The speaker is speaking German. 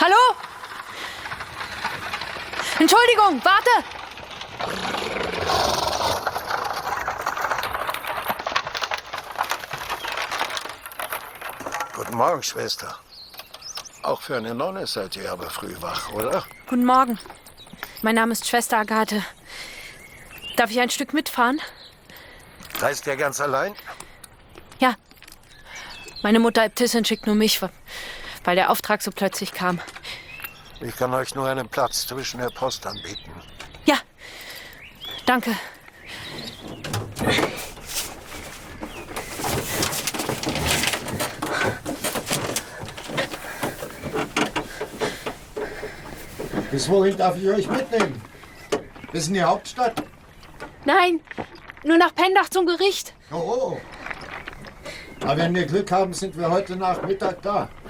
Hallo? Entschuldigung, warte! Guten Morgen, Schwester. Auch für eine Nonne seid ihr aber früh wach, oder? Guten Morgen. Mein Name ist Schwester Agathe. Darf ich ein Stück mitfahren? Reist ihr ganz allein? Ja. Meine Mutter Äbtissin schickt nur mich, weil der Auftrag so plötzlich kam. Ich kann euch nur einen Platz zwischen der Post anbieten. Ja. Danke. Bis wohin darf ich euch mitnehmen? Bis in die Hauptstadt? Nein, nur nach Pendach zum Gericht. Oh. Aber wenn wir Glück haben, sind wir heute Nachmittag da.